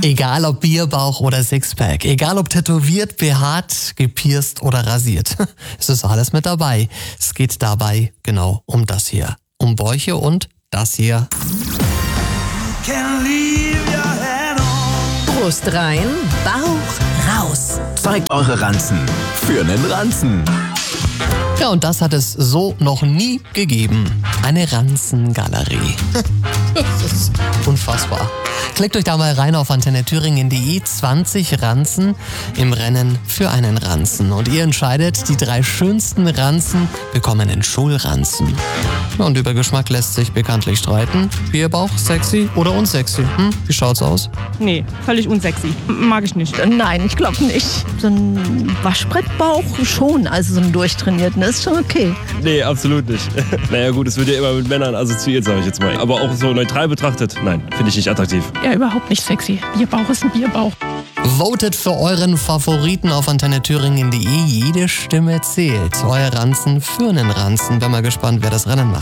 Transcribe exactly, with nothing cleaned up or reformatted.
Egal ob Bierbauch oder Sixpack, egal ob tätowiert, behaart, gepierst oder rasiert. Es ist alles mit dabei. Es geht dabei genau um das hier. Um Bäuche und das hier. Brust rein, Bauch raus. Zeigt eure Ranzen für nen Ranzen. Ja, und das hat es so noch nie gegeben. Eine Ranzengalerie. Das ist unfassbar. Klickt euch da mal rein auf antenne thüringen punkt de. zwanzig Ranzen im Rennen für einen Ranzen. Und ihr entscheidet, die drei schönsten Ranzen bekommen einen Schulranzen. Ja, und über Geschmack lässt sich bekanntlich streiten. Bierbauch, sexy oder unsexy? Hm? Wie schaut's aus? Nee, völlig unsexy. Mag ich nicht. Nein, ich glaube nicht. So ein Waschbrettbauch schon, also so ein durchtrainierten ist schon okay. Nee, absolut nicht. Naja gut, es wird ja immer mit Männern assoziiert, sage ich jetzt mal. Aber auch so neutral betrachtet, nein, finde ich nicht attraktiv. Ja, überhaupt nicht sexy. Bierbauch ist ein Bierbauch. Votet für euren Favoriten auf antenne thüringen punkt de. Jede Stimme zählt. Euer Ranzen für einen Ranzen. Bin mal gespannt, wer das Rennen macht.